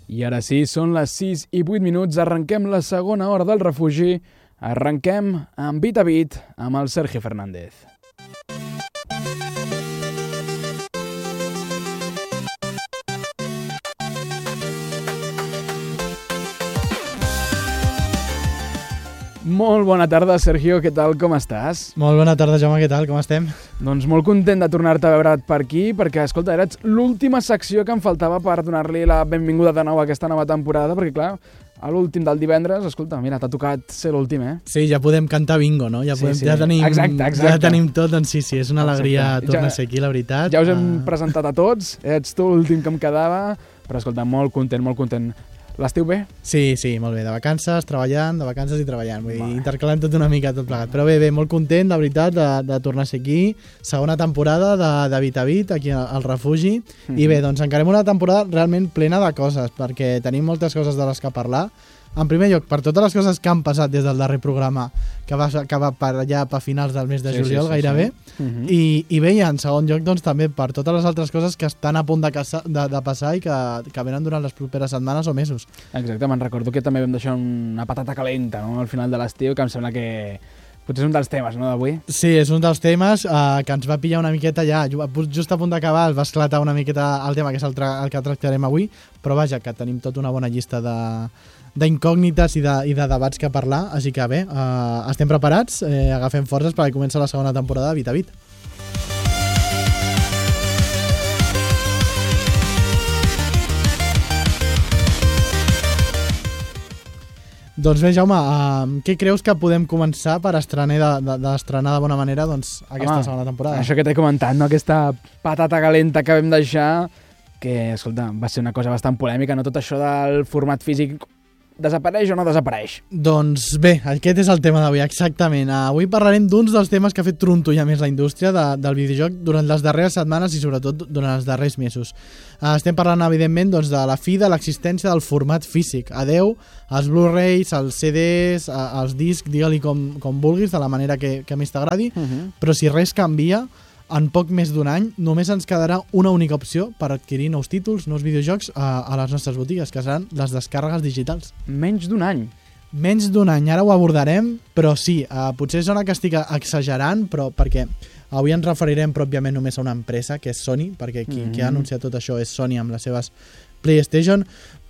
I ara sí, són les 6 i 8 minuts, arrenquem la segona hora del refugi, arrenquem amb Beat a Beat amb el Sergio Fernández. Molt bona tarda, Sergio, què tal, com estàs? Molt bona tarda, Jaume, què tal, com estem? Doncs molt content de tornar-te a veure per aquí, perquè, escolta, eres l'última secció que em faltava per donar-li la benvinguda de nou a aquesta nova temporada, perquè, clar, a l'últim del divendres, escolta, mira, t'ha tocat ser l'últim, eh? Sí, ja podem cantar bingo, no? Ja tenim, exacte. Ja tenim tot, doncs sí, és una alegria tornar a ser aquí, la veritat. Ja us hem presentat a tots, ets tu l'últim que em quedava, però, escolta, molt content. L'estiu bé? Sí, molt bé, de vacances i treballant, vull dir, intercalant tot una mica tot plegat, però bé, molt content, la veritat, de tornar a ser aquí, segona temporada de Beat a Beat, aquí al refugi, i bé, doncs encarem una temporada realment plena de coses, perquè tenim moltes coses de les que parlar. En primer lloc, per totes les coses que han passat des del darrer programa, que va acabar per allà a finals del mes de juliol, gairebé, i bé, i en segon lloc, doncs també per totes les altres coses que estan a punt de passar i que venen durant les properes setmanes o mesos. Exacte, me'n recordo que també vam deixar una patata calenta, no?, al final de l'estiu, que em sembla que potser és un dels temes, no?, d'avui. Sí, és un dels temes que ens va pillar una miqueta ja, just a punt d'acabar, va esclatar una miqueta el tema, que és el que tractarem avui, però vaja, que tenim tota una bona llista d'incògnites i de debats que parlar, així que bé, estem preparats, agafem forces perquè comença la segona temporada de Beat a Beat. Doncs bé, Jaume, què creus que podem començar per estrenar de bona manera aquesta segona temporada? Això que t'he comentat, no? Aquesta patata calenta que vam deixar, que, escolta, va ser una cosa bastant polèmica, no? Tot això del format físic desapareix o no desapareix? Doncs bé, aquest és el tema d'avui, exactament. Avui parlarem d'uns dels temes que ha fet trontollar més la indústria del videojoc durant les darreres setmanes i sobretot durant els darrers mesos. Estem parlant, evidentment, doncs, de la fi de l'existència del format físic. Adeu als Blu-rays, als CDs, als discs, digue-li com vulguis, de la manera que més t'agradi, però si res canvia, en poc més d'un any només ens quedarà una única opció per adquirir nous títols, nous videojocs a les nostres botigues, que seran les descàrregues digitals. Menys d'un any? Menys d'un any, ara ho abordarem, però sí, potser sona que estic exagerant, però perquè avui ens referirem pròpiament només a una empresa, que és Sony, perquè qui ha anunciat tot això és Sony amb les seves PlayStation,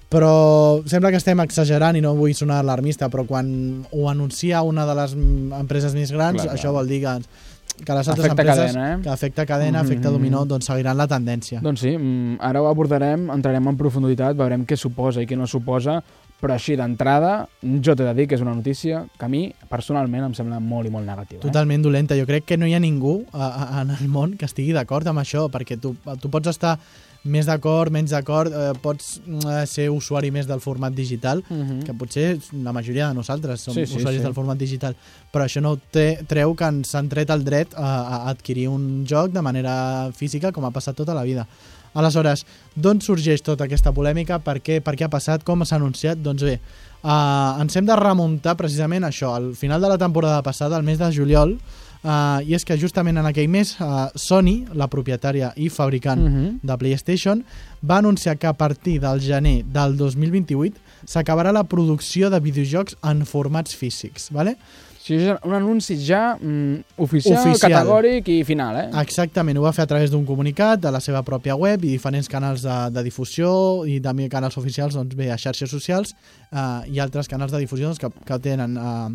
però sembla que estem exagerant i no vull sonar alarmista, però quan ho anuncia una de les empreses més grans, això vol dir que les altres empreses, que afecta cadena, afecta dominó, doncs seguiran la tendència. Doncs sí, ara ho abordarem, entrarem en profunditat, veurem què suposa i què no suposa, però així d'entrada, jo t'he de dir que és una notícia que a mi, personalment, em sembla molt i molt negativa. Totalment dolenta. Jo crec que no hi ha ningú en el món que estigui d'acord amb això, perquè tu pots estar més d'acord, menys d'acord, pots ser usuari més del format digital, que potser la majoria de nosaltres som usuaris del format digital, però això no treu que ens han tret el dret a adquirir un joc de manera física, com ha passat tota la vida. Aleshores, d'on sorgeix tota aquesta polèmica? Per què ha passat? Com s'ha anunciat? Doncs bé, ens hem de remuntar precisament a això, al final de la temporada passada, al mes de juliol, i és que justament en aquell mes Sony, la propietària i fabricant de PlayStation, va anunciar que a partir del gener del 2028 s'acabarà la producció de videojocs en formats físics, ¿vale? Sí, és un anunci ja oficial, categòric i final, eh? Exactament, ho va fer a través d'un comunicat de la seva pròpia web i diferents canals de difusió i també canals oficials, doncs bé, a xarxes socials i altres canals de difusió que tenen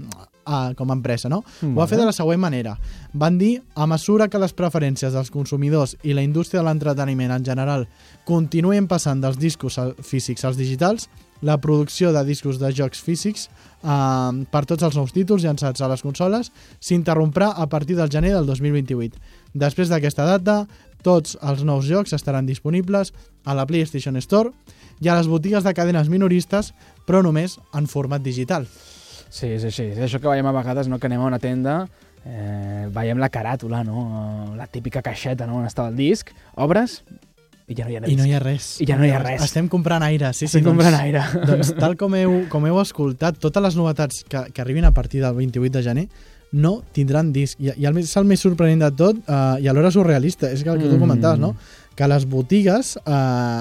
com a empresa, no? Ho va fer de la següent manera. Van dir, a mesura que les preferències dels consumidors i la indústria de l'entreteniment en general continuen passant dels discos físics als digitals, la producció de discos de jocs físics per tots els nous títols llançats a les consoles s'interromprà a partir del gener del 2028. Després d'aquesta data, tots els nous jocs estaran disponibles a la PlayStation Store i a les botigues de cadenes minoristes, però només en format digital. Sí, és així. És això que veiem a vegades, no? Que anem a una tenda, veiem la caràtula, no? La típica caixeta, no? On està el disc, obres i ja no hi ha res. I no hi ha res. I ja no hi ha res. Estem comprant aire. Estem comprant aire. Doncs tal com heu escoltat, totes les novetats que arribin a partir del 28 de gener no tindran disc. I és el més sorprenent de tot i alhora surrealista. És el que tu comentaves, no? Que les botigues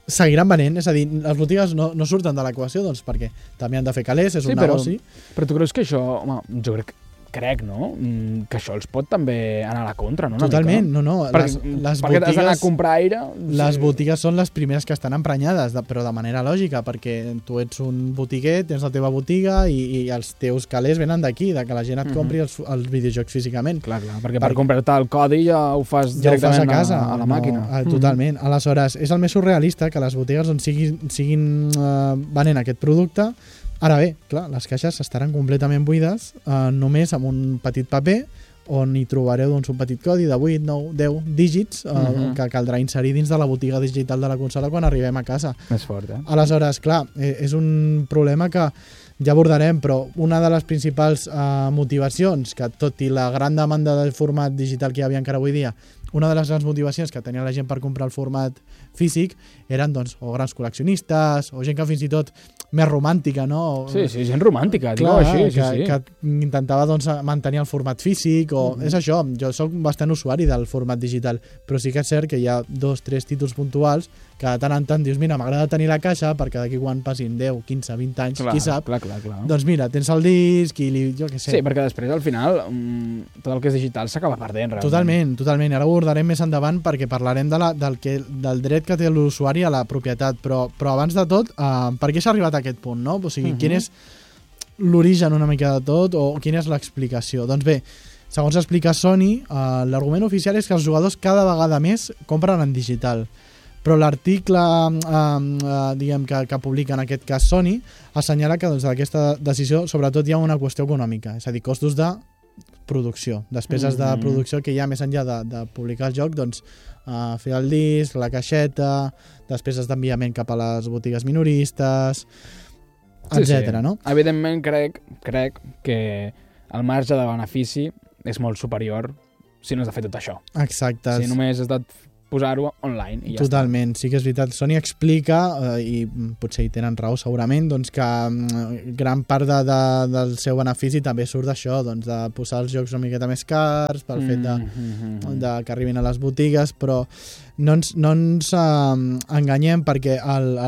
seguiran venent, és a dir, les botigues no surten de l'equació, doncs perquè també han de fer calés, és un negoci. Però tu creus que això, home, jo crec, no? Que això els pot també anar a la contra, no? Totalment, no. Perquè has d'anar a comprar aire... Les botigues són les primeres que estan emprenyades, però de manera lògica, perquè tu ets un botiguer, tens la teva botiga i els teus calés venen d'aquí, que la gent et compri els videojocs físicament. Clar, perquè per comprar-te el codi ja ho fas directament a casa, a la màquina. Totalment. Aleshores, és el més surrealista que les botigues on siguin venent aquest producte. Ara bé, clar, les caixes estaran completament buides, només amb un petit paper on hi trobareu un petit codi de 8, 9, 10 dígits que caldrà inserir dins de la botiga digital de la consola quan arribem a casa. És fort, Aleshores, clar, és un problema que ja abordarem, però una de les principals motivacions, que tot i la gran demanda del format digital que hi havia encara avui dia, una de les grans motivacions que tenia la gent per comprar el format físic eren, doncs, o grans col·leccionistes, o gent que fins i tot més romàntica, no? Sí, gent romàntica, digue-ho així. Que intentava, doncs, mantenir el format físic, o és això, jo sóc bastant usuari del format digital, però sí que és cert que hi ha 2-3 títols puntuals que de tant en tant dius, mira, m'agrada tenir la caixa perquè d'aquí quan passin 10, 15, 20 anys, qui sap, clar. Doncs mira, tens el disc i jo què sé. Sí, perquè després al final tot el que és digital s'acaba perdent, realment. Totalment. Ara ho abordarem més endavant perquè parlarem del dret que té l'usuari a la propietat, però abans de tot, per què s'ha arribat a aquest punt, no? O sigui, quin és l'origen una mica de tot o quina és l'explicació? Doncs bé, segons explica Sony, l'argument oficial és que els jugadors cada vegada més compren en digital. Però l'article diguem que publica en aquest cas Sony assenyala que d'aquesta decisió sobretot hi ha una qüestió econòmica, és a dir, costos de producció, despeses de producció que hi ha més enllà de publicar el joc, doncs fer el disc, la caixeta, despeses d'enviament cap a les botigues minoristes, etc. No? Evidentment crec que el marge de benefici és molt superior si no has de fer tot això. Exacte. Si només has de posar-ho online i ja Totalment, sí que és veritat. Sony explica, i potser hi tenen raó segurament, doncs que gran part del seu benefici també surt d'això, doncs de posar els jocs una miqueta més cars, pel fet de que arribin a les botigues, però no ens enganyem perquè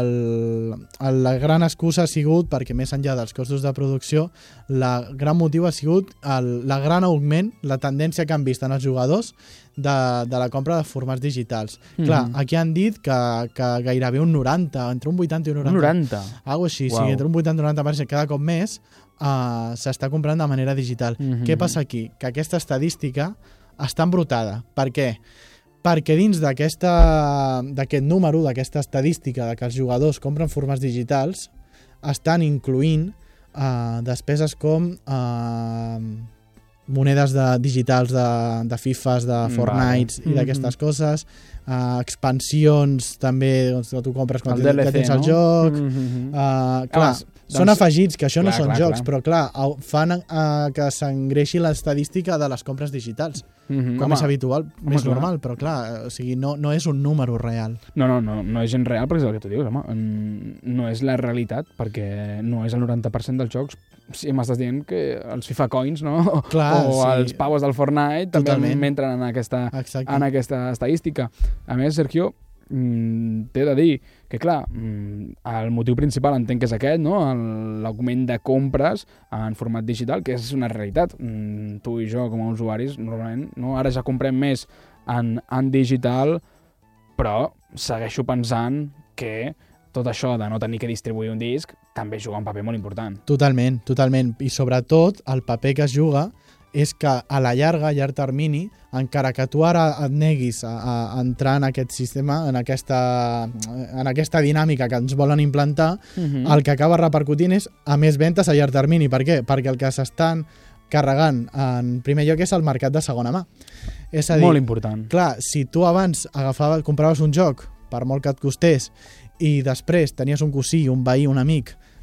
la gran excusa ha sigut, perquè més enllà dels costos de producció, la gran motiu ha sigut la gran augment, la tendència que han vist en els jugadors de la compra de formats digitals. Clar, aquí han dit que gairebé un 90, entre un 80 i un 90. Un 90? Algo així, sí, entre un 80 i un 90% cada cop més s'està comprant de manera digital. Què passa aquí? Que aquesta estadística està embrutada. Per què? Perquè dins d'aquest número, d'aquesta estadística de que els jugadors compren formats digitals, estan incloent despeses com monedes digitals de FIFAs, de Fortnite i d'aquestes coses, expansions també que tu compres quan tens el joc. Clar, són afegits, que això no són jocs, però clar, fan que s'engreixi l'estadística de les compres digitals. Com és habitual, més normal, però clar, o sigui, no és un número real. No és gens real, perquè és el que tu dius, home. No és la realitat, perquè no és el 90% dels jocs. Si m'estàs dient que els FIFA Coins, no? Clar, o els pavos del Fortnite també entren en aquesta estadística. A més, Sergio, t'he de dir que, clar, el motiu principal entenc que és aquest, no? L'augment de compres en format digital, que és una realitat. Tu i jo, com a usuaris, normalment, no? Ara ja comprem més en digital, però segueixo pensant que tot això de no tenir que distribuir un disc també juga un paper molt important. Totalment. I sobretot, el paper que es juga és que a la llarga, a llarg termini, encara que tu ara et neguis a entrar en aquest sistema, en aquesta dinàmica que ens volen implantar, el que acaba repercutint és a més ventes a llarg termini. Per què? Perquè el que s'estan carregant en primer lloc és el mercat de segona mà. És a dir, molt important. Clar, si tu abans compraves un joc, per molt que et costés, i després tenies un cosí, un veí, un amic,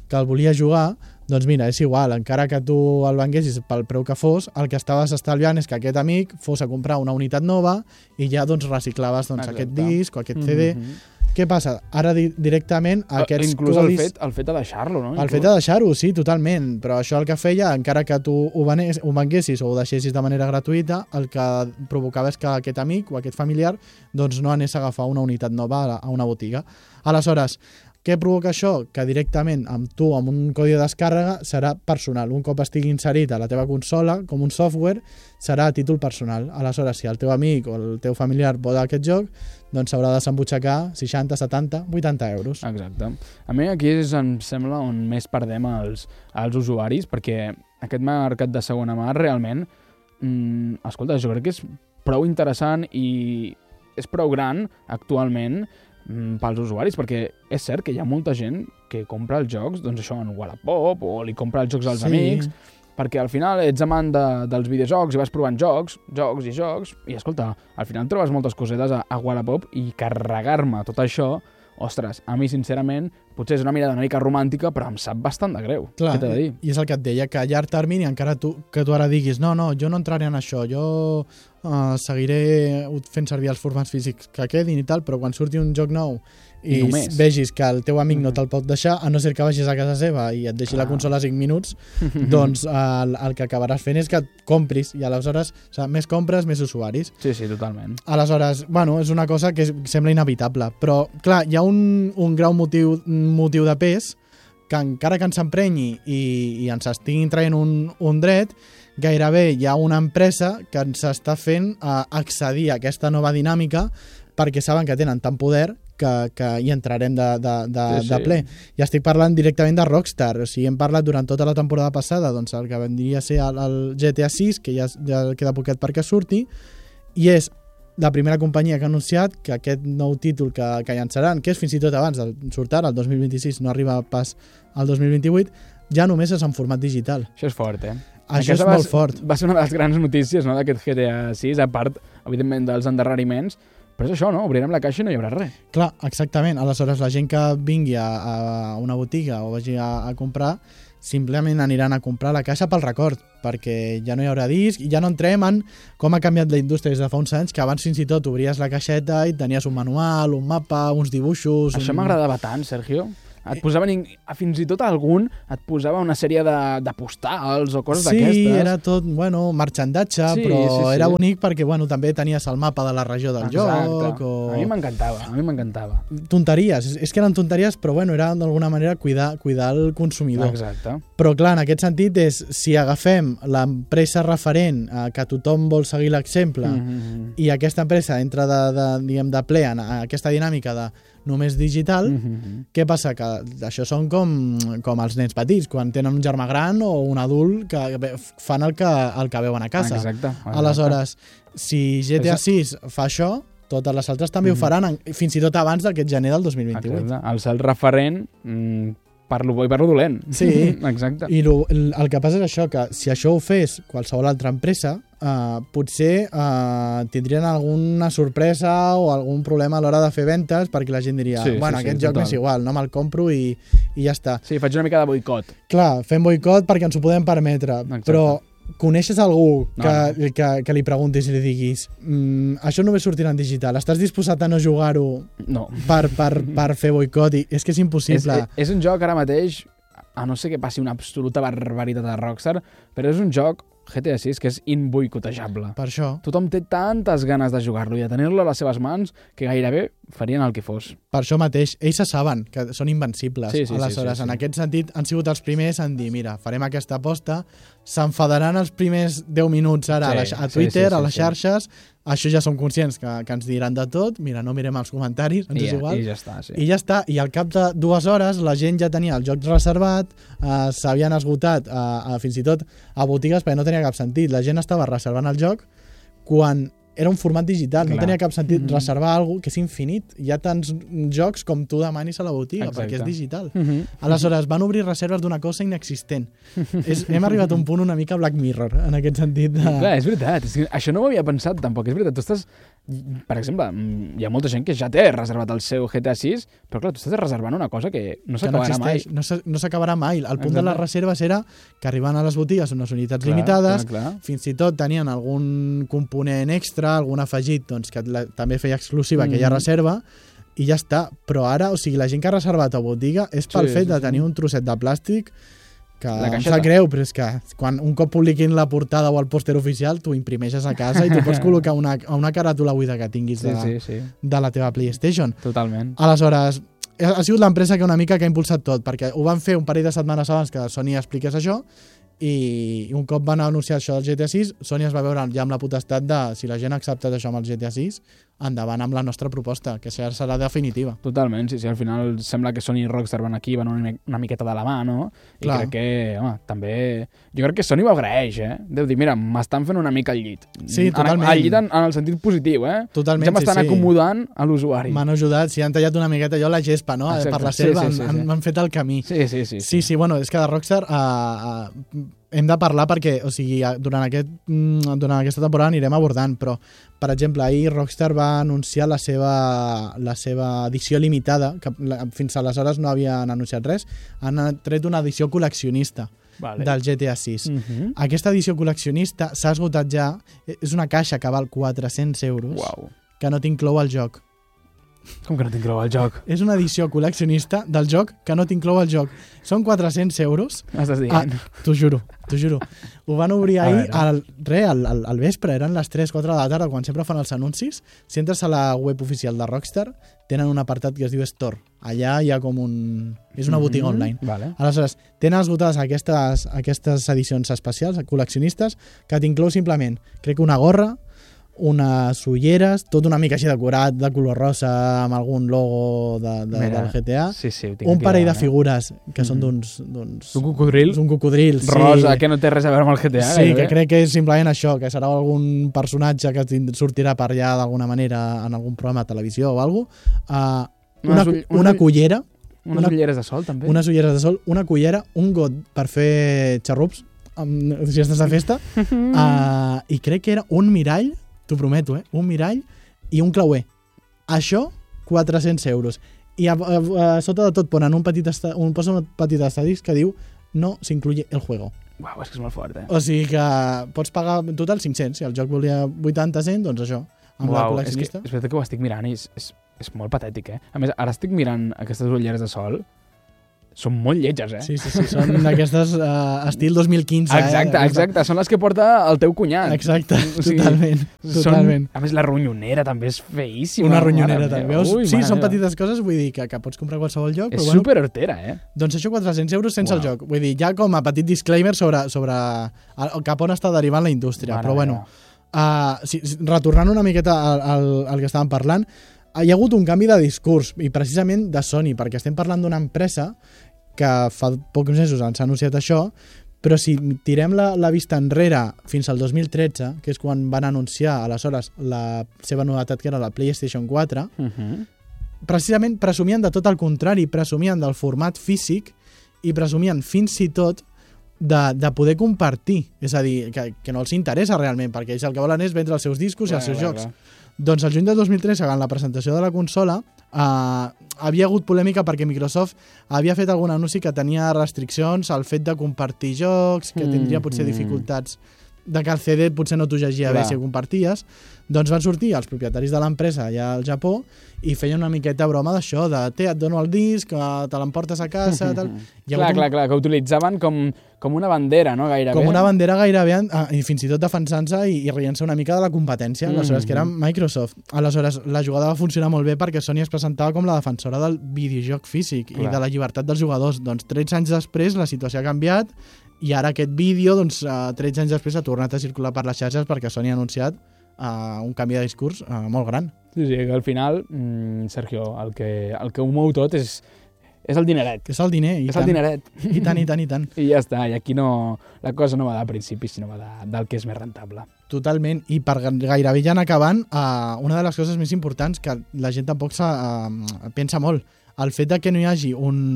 que el volia jugar, doncs mira, és igual, encara que tu el venguessis pel preu que fos, el que estaves estalviant és que aquest amic fos a comprar una unitat nova i ja doncs reciclaves aquest disc o aquest CD. Què passa? Ara directament aquests inclús codis... el fet de deixar-lo, no? El fet de deixar-ho, sí, totalment, però això el que feia, encara que tu ho venguessis o ho deixessis de manera gratuïta, el que provocava és que aquest amic o aquest familiar doncs no anés a agafar una unitat nova a una botiga. Aleshores, què provoca això? Que directament amb tu, amb un codi de descàrrega, serà personal. Un cop estigui inserit a la teva consola, com un software, serà a títol personal. Aleshores, si el teu amic o el teu familiar vol aquest joc, doncs s'haurà de s'embutxacar 60, 70, 80 euros. Exacte. A mi aquí em sembla on més perdem els usuaris, perquè aquest mercat de segona mà realment, escolta, jo crec que és prou interessant i és prou gran actualment pels usuaris, perquè és cert que hi ha molta gent que compra els jocs, doncs això, en Wallapop, o li compra els jocs als amics, perquè al final ets amant dels videojocs i vas provant jocs, i escolta, al final trobes moltes cosetes a Wallapop i carregar-me tot això, ostres, a mi sincerament potser és una mirada una mica romàntica, però em sap bastant de greu. Clar, què t'he de dir? I és el que et deia, que a llarg termini, encara que tu ara diguis no, jo no entraré en això, jo seguiré fent servir els formats físics que quedin i tal, però quan surti un joc nou i vegis que el teu amic no te'l pot deixar, a no ser que vagis a casa seva i et deixi la consola 5 minuts, doncs el que acabaràs fent és que et compris, i aleshores més compres, més usuaris. Sí, totalment. Aleshores, bueno, és una cosa que sembla inevitable, però clar, hi ha un grau motiu de pes que encara que ens emprenyi i ens estiguin traient un dret, gairebé hi ha una empresa que ens està fent accedir a aquesta nova dinàmica perquè saben que tenen tant poder que hi entrarem de ple. Ja estic parlant directament de Rockstar, o sigui, hem parlat durant tota la temporada passada, doncs el que vendria a ser el GTA 6, que ja queda poquet perquè surti, i és la primera companyia que ha anunciat que aquest nou títol que llançaran, que és fins i tot abans de sortir, el 2026, no arriba pas al 2028, ja només és en format digital. Això és fort, Això és molt fort. Va ser una de les grans notícies, no, d'aquest GTA 6, a part, evidentment, dels endarreriments, però és això, no? Obrirem la caixa i no hi haurà res. Clar, exactament. Aleshores, la gent que vingui a una botiga o vagi a comprar, simplement aniran a comprar la caixa pel record, perquè ja no hi haurà disc i ja no entrem en com ha canviat la indústria des de fa uns anys, que abans fins i tot obries la caixeta i tenies un manual, un mapa, uns dibuixos... Això m'agradava tant, Sergio. Et posaven, fins i tot algun, et posava una sèrie de postals o coses d'aquestes. Sí, era tot, marxandatge, però era bonic perquè, també tenies el mapa de la regió del joc. A mi m'encantava. Tonteries, és que eren tonteries, però era d'alguna manera cuidar el consumidor. Exacte. Però clar, en aquest sentit és, si agafem l'empresa referent que tothom vol seguir l'exemple i aquesta empresa entra de ple en aquesta dinàmica de només digital, què passa? Que això són com els nens petits, quan tenen un germà gran o un adult que fan el que veuen a casa. Exacte. Aleshores, si GTA 6 fa això, totes les altres també ho faran, fins i tot abans d'aquest gener del 2028. Exacte. El ser referent per lo bo i per lo dolent. Sí. Exacte. I el que passa és això, que si això ho fes qualsevol altra empresa, potser tindrien alguna sorpresa o algun problema a l'hora de fer ventes, perquè la gent diria, aquest joc m'és igual, no me'l compro i ja està. Sí, faig una mica de boicot. Clar, fem boicot perquè ens ho podem permetre, però coneixes algú que li preguntis i li diguis això només sortirà en digital, estàs disposat a no jugar-ho per fer boicot? És que és impossible. És un joc ara mateix, a no ser que passi una absoluta barbaritat a Rockstar, però és un joc, GTA 6, que és imboicotejable. Per això. Tothom té tantes ganes de jugar-lo i de tenir-lo a les seves mans que gairebé farien el que fos. Per això mateix, ells saben que són invencibles. Aleshores, en aquest sentit, han sigut els primers en dir, mira, farem aquesta aposta, s'enfadaran els primers 10 minuts ara a Twitter, a les xarxes, això ja som conscients que ens diran de tot, mira, no mirem els comentaris, ens és igual. I ja està, sí. I ja està, i al cap de 2 hores la gent ja tenia el joc reservat, s'havien esgotat fins i tot a botigues perquè no tenia cap sentit. La gent estava reservant el joc quan era un format digital, no tenia cap sentit reservar alguna cosa que és infinit. Hi ha tants jocs com tu demanis a la botiga, perquè és digital. Aleshores, van obrir reserves d'una cosa inexistent. Hem arribat a un punt una mica Black Mirror, en aquest sentit. Clar, és veritat. Això no ho havia pensat tampoc. És veritat, tu estàs per exemple, hi ha molta gent que ja té reservat el seu GTA 6, però clar, tu estàs reservant una cosa que no s'acabarà mai. No s'acabarà mai. El punt de les reserves era que arribaven a les botigues unes unitats limitades, fins i tot tenien algun component extra, algun afegit doncs, que també feia exclusiva aquella reserva, i ja està. Però ara, o sigui, la gent que ha reservat a botiga és pel fet de tenir un trosset de plàstic que em sap greu, però és que quan un cop publiquin la portada o el pòster oficial, tu imprimeixes a casa i tu pots col·locar una caràtula buida que tinguis de la teva PlayStation. Totalment. Aleshores, ha sigut l'empresa que una mica que ha impulsat tot, perquè ho van fer un parell de setmanes abans que Sony expliqués això, i un cop van anunciar això del GTA 6, Sony es va veure ja amb la potestat de si la gent ha acceptat això amb el GTA 6, endavant amb la nostra proposta, que serà definitiva. Totalment, sí, al final sembla que Sony i Rockstar van aquí, van una miqueta de la mà, no? I crec que, home, també... Jo crec que Sony ho agraeix, Deu dir, mira, m'estan fent una mica al llit. Sí, totalment. Al llit en el sentit positiu, Totalment, ja m'estan acomodant a l'usuari. M'han ajudat, han tallat una miqueta jo la gespa, no? Exacte. Per la selva, m'han fet el camí. Sí, bueno, és que de Rockstar hem de parlar perquè, o sigui, durant aquesta temporada anirem abordant, però, per exemple, ahir Rockstar va anunciar la seva edició limitada, que fins aleshores no havien anunciat res, han tret una edició col·leccionista del GTA 6. Aquesta edició col·leccionista s'ha esgotat ja, és una caixa que val 400 euros, que no t'inclou el joc. Com que no t'inclou el joc? És una edició col·leccionista del joc que no t'inclou el joc. Són 400 euros. M'estàs dient? T'ho juro. Ho van obrir ahir al vespre, eren les 3-4 de la tarda, quan sempre fan els anuncis. Si entres a la web oficial de Rockstar, tenen un apartat que es diu Store. Allà hi ha com és una botiga online. Aleshores, tenen esgotades aquestes edicions especials, col·leccionistes, que t'inclou simplement, crec que una gorra, unes ulleres, tot una mica així decorat, de color rosa, amb algun logo del GTA. Un parell de figures que són d'uns... Un cocodril? Un cocodril, sí. Rosa, que no té res a veure amb el GTA. Sí, que crec que és simplement això, que serà algun personatge que sortirà per allà d'alguna manera en algun programa de televisió o alguna cosa. Una cullera. Unes ulleres de sol, també. Unes ulleres de sol, una cullera, un got per fer xarrups, si estàs a festa, i crec que era un mirall, t'ho prometo, un mirall i un clauer. Això, 400 euros. I a sota de tot posen un petit estadis que diu no s'incluye el juego. Uau, és que és molt fort, O sigui que pots pagar en total 500. Si el joc volia 80-100, doncs això, amb la col·leccionista. És veritat que ho estic mirant i és molt patètic, A més, ara estic mirant aquestes ulleres de sol. Són molt lletges, Sí, són d'aquestes estil 2015. Exacte, són les que porta el teu cunyat. Exacte, totalment. A més, la ronyonera també és feíssima. Una ronyonera també, veus? Sí, són petites coses, vull dir que pots comprar qualsevol joc. És super hortera, Doncs això, 400 euros sense el joc. Vull dir, ja com a petit disclaimer sobre cap on està derivant la indústria. Però bueno, retornant una miqueta al que estàvem parlant, hi ha hagut un canvi de discurs, i precisament de Sony, perquè estem parlant d'una empresa que fa pocs mesos ens ha anunciat això, però si tirem la vista enrere fins al 2013, que és quan van anunciar aleshores la seva novetat, que era la PlayStation 4, precisament presumien de tot el contrari, presumien del format físic i presumien fins i tot de poder compartir, és a dir, que no els interessa realment, perquè ells el que volen és vendre els seus discos i els seus jocs. Doncs el juny del 2013, en la presentació de la consola, havia hagut polèmica perquè Microsoft havia fet algun anunci que tenia restriccions al fet de compartir jocs, que tindria potser dificultats de que el CD potser no t'ho llegia bé si ho comparties. Doncs van sortir els propietaris de l'empresa allà al Japó i feien una miqueta broma d'això, et dono el disc, te l'emportes a casa, tal. Clar, que utilitzaven com una bandera, no? Gairebé. Com una bandera gairebé, i fins i tot defensant-se i rient-se una mica de la competència, aleshores, que era Microsoft. Aleshores, la jugada va funcionar molt bé perquè Sony es presentava com la defensora del videojoc físic i de la llibertat dels jugadors. Doncs 13 anys després la situació ha canviat i ara aquest vídeo, 13 anys després, ha tornat a circular per les xarxes perquè Sony ha anunciat un canvi de discurs molt gran. Sí, que al final, Sergio, el que ho mou tot és el dineret. És el diner, el dineret. I tant. I ja està, i aquí la cosa no va de principis, sinó va del que és més rentable. Totalment, i per gairebé ja anar acabant, una de les coses més importants que la gent tampoc pensa molt, el fet de que no hi hagi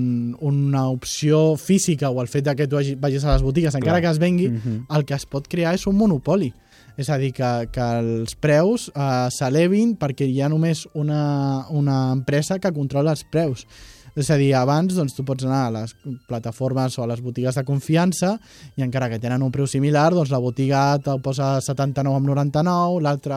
una opció física o el fet de que tu vagis a les botigues, encara que es vengui, el que es pot crear és un monopoli. És a dir, que els preus s'elevin perquè hi ha només una empresa que controla els preus. És a dir, abans doncs, tu pots anar a les plataformes o a les botigues de confiança i encara que tenen un preu similar, doncs la botiga te'l posa 79,99, l'altra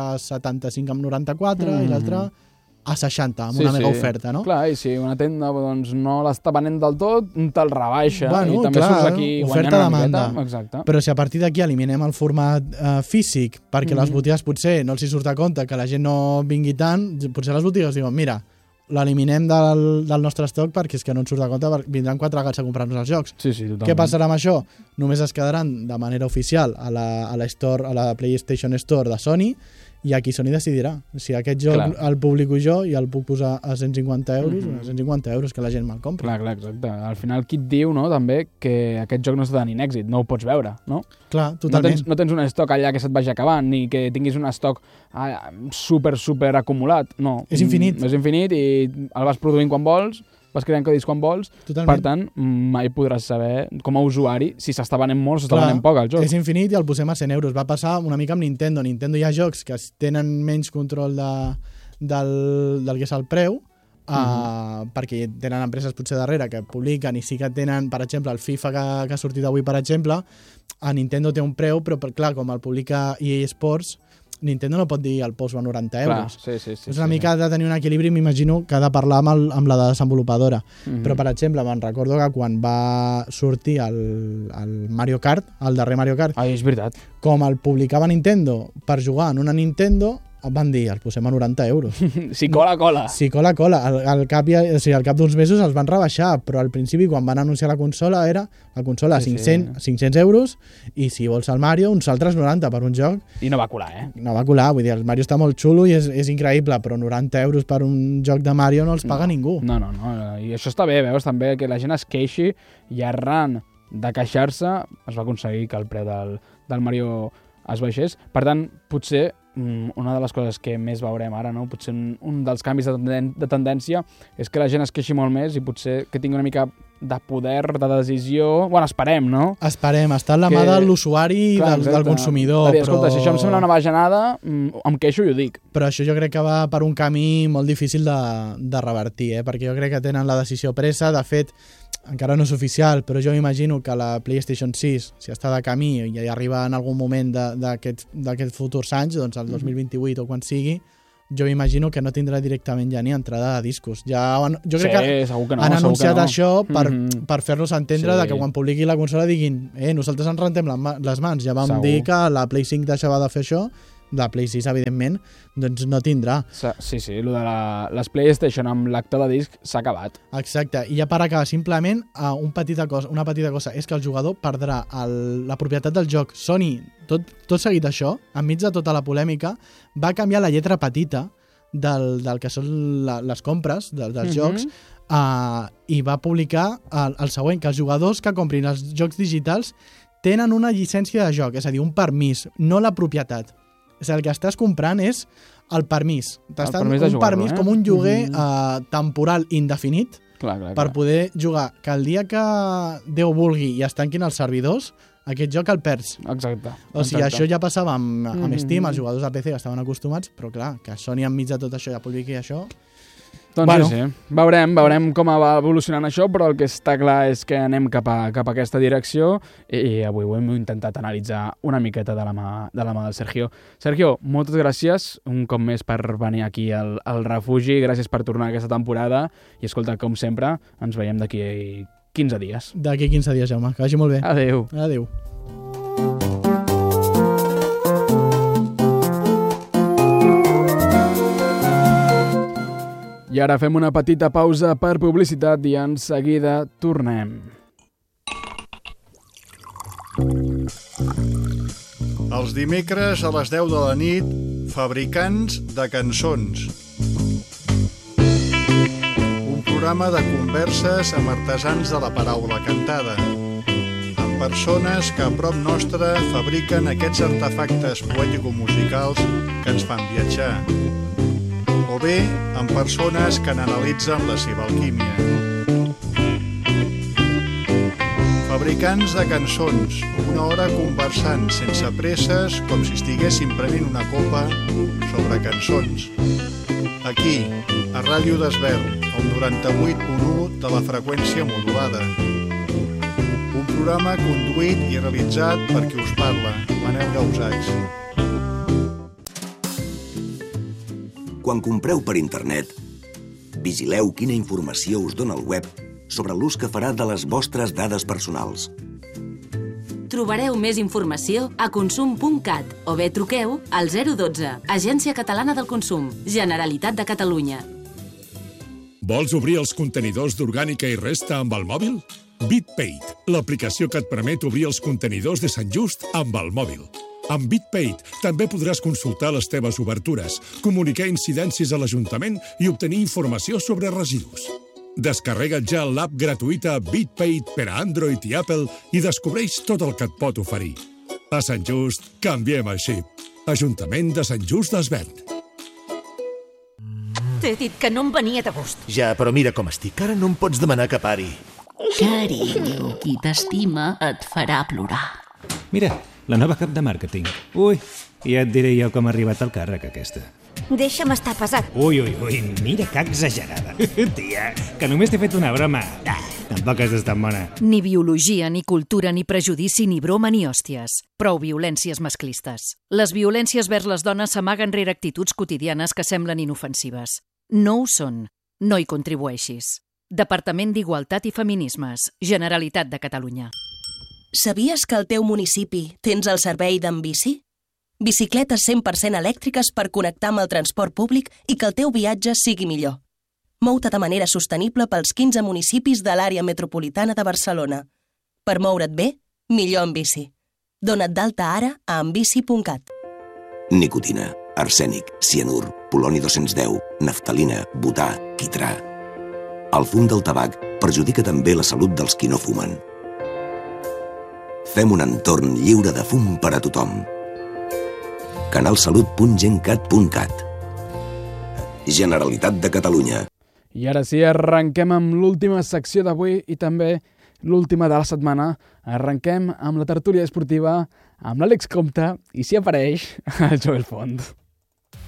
75,94 i l'altra a 60, amb una mega oferta, no? Clar, i si una tenda doncs, no l'està venent del tot, te'l rebaixa i també surts aquí guanyant una miqueta. Exacte. Però si a partir d'aquí eliminem el format físic perquè les botigues potser no els hi surt a compte que la gent no vingui tant, potser les botigues diuen, mira, l'eliminem del nostre estoc perquè és que no ens surt a compte, vindran 4 gats a comprar-nos els jocs. Sí, totalment. Què passarà amb això? Només es quedaran de manera oficial a la PlayStation Store de Sony i aquí Sony decidirà. Si aquest joc el publico jo i el puc posar a 150 euros, a 150 euros que la gent me'l compra. Clar, exacte. Al final qui et diu, no, també, que aquest joc no està tenint èxit, no ho pots veure, no? Clar, totalment. No tens un estoc allà que se't vagi acabant, ni que tinguis un estoc super acumulat, no. És infinit. És infinit i el vas produint quan vols, vas creant codis quan vols, totalment. Per tant, mai podràs saber, com a usuari, si s'està venent molt o s'està venent poc el joc. És infinit i el posem a 100 euros. Va passar una mica amb Nintendo. Nintendo hi ha jocs que tenen menys control del que és el preu, perquè tenen empreses potser darrere que publiquen i sí que tenen, per exemple, el FIFA que ha sortit avui, per exemple, a Nintendo té un preu, però clar, com el publica EA Sports, Nintendo no pot dir el poso a 90 euros. Clar, sí. És una mica de tenir un equilibri, m'imagino que ha de parlar amb la desenvolupadora. Però, per exemple, me'n recordo que quan va sortir el Mario Kart, el darrer Mario Kart, és veritat. Com el publicava Nintendo per jugar en una Nintendo, van dir, els posem a 90 euros. Si cola. Si cola. Al cap d'uns mesos els van rebaixar, però al principi, quan van anunciar la consola, era la consola a 500 euros i si vols el Mario, uns altres 90 per un joc. I no va colar, No va colar, vull dir, el Mario està molt xulo i és increïble, però 90 euros per un joc de Mario no els paga ningú. No, i això està bé, veus, també que la gent es queixi i arran de queixar-se es va aconseguir que el preu del Mario es baixés. Per tant, potser una de les coses que més veurem ara, no? Potser un dels canvis de tendència és que la gent es queixi molt més i potser que tingui una mica de poder, de decisió. Bueno, esperem, no? Esperem, està en la mà de l'usuari i del consumidor. Dir, escolta, si això em sembla una bajanada, em queixo i ho dic. Però això jo crec que va per un camí molt difícil de revertir, perquè jo crec que tenen la decisió presa. De fet, encara no és oficial, però jo m'imagino que la PlayStation 6, si està de camí i arriba en algun moment d'aquests futurs anys, doncs el 2028 o quan sigui, jo m'imagino que no tindrà directament ja ni entrada de discos. Jo crec que han anunciat això per fer-nos entendre que quan publiqui la consola diguin nosaltres ens rentem les mans. Ja vam dir que la Play 5 deixava de fer això, la Play 6, evidentment, doncs no tindrà. Sí, el de les PlayStation amb l'acte de disc s'ha acabat. Exacte, i ja per acabar, simplement una petita cosa, és que el jugador perdrà la propietat del joc. Sony, tot seguit això, enmig de tota la polèmica, va canviar la lletra petita del que són les compres dels jocs i va publicar el següent, que els jugadors que comprin els jocs digitals tenen una llicència de joc, és a dir, un permís, no la propietat. És el que estàs comprant és el permís. Un permís com un lloguer temporal indefinit per poder jugar. Que el dia que Déu vulgui i es tanquin els servidors, aquest joc el perds. Exacte. O sigui, això ja passava amb Steam, els jugadors de PC estaven acostumats, però clar, que Sony enmig de tot això ja publiqui això... Doncs sí. Veurem com va evolucionant això, però el que està clar és que anem cap a aquesta direcció i avui ho hem intentat analitzar una miqueta de la mà del Sergio. Sergio, moltes gràcies un cop més per venir aquí al refugi, gràcies per tornar aquesta temporada i escolta, com sempre, ens veiem d'aquí 15 dies. D'aquí 15 dies, Jaume. Que vagi molt bé. Adéu. Adéu. I ara fem una petita pausa per publicitat i en seguida tornem. Els dimecres a les 10 de la nit, Fabricants de Cançons. Un programa de converses amb artesans de la paraula cantada. Amb persones que a prop nostre fabriquen aquests artefactes poètico-musicals que ens fan viatjar. O bé amb persones que n'analitzen la seva alquímia. Fabricants de cançons, una hora conversant sense presses, com si estiguéssim prenent una copa sobre cançons. Aquí, a Ràdio d'Esvern, el 98.1 de la freqüència modulada. Un programa conduït i realitzat per qui us parla, Manel Gausachs. Quan compreu per internet, vigileu quina informació us dona el web sobre l'ús que farà de les vostres dades personals. Trobareu més informació a consum.cat o bé truqueu al 012, Agència Catalana del Consum, Generalitat de Catalunya. Vols obrir els contenidors d'orgànica i resta amb el mòbil? BitPaid, l'aplicació que et permet obrir els contenidors de Sant Just amb el mòbil. Amb BitPaid també podràs consultar les teves obertures, comunicar incidències a l'Ajuntament i obtenir informació sobre residus. Descarrega't ja l'app gratuïta BitPaid per a Android i Apple i descobreix tot el que et pot oferir. A Sant Just, canviem el xip. Ajuntament de Sant Just d'Esvern. T'he dit que no em venia de gust. Ja, però mira com estic. Ara no em pots demanar que pari. Carinyo, qui t'estima et farà plorar. Mira, la nova cap de màrqueting. Ui, ja et diré jo com ha arribat al càrrec aquesta. Deixa'm estar pesat. Ui, mira que exagerada. Tia, que només t'he fet una broma. Tampoc has d'estar bona. Ni biologia, ni cultura, ni prejudici, ni broma, ni hòsties. Prou violències masclistes. Les violències vers les dones s'amaguen rere actituds quotidianes que semblen inofensives. No ho són. No hi contribueixis. Departament d'Igualtat i Feminismes. Generalitat de Catalunya. Sabies que al teu municipi tens el servei d'Enbici? Bicicletes 100% elèctriques per connectar amb el transport públic i que el teu viatge sigui millor. Mou-te de manera sostenible pels 15 municipis de l'àrea metropolitana de Barcelona. Per moure't bé, millor en bici. Dona't d'alta ara a enbici.cat. Nicotina, arsènic, cianur, poloni 210, naftalina, butà, quitrà. El fum del tabac perjudica també la salut dels qui no fumen. Fem un entorn lliure de fum per a tothom. canalsalut.gencat.cat. Generalitat de Catalunya. I ara sí, arrenquem amb l'última secció d'avui i també l'última de la setmana. Arrenquem amb la tertúlia esportiva amb l'Àlex Compte i s'hi apareix el Joel Font.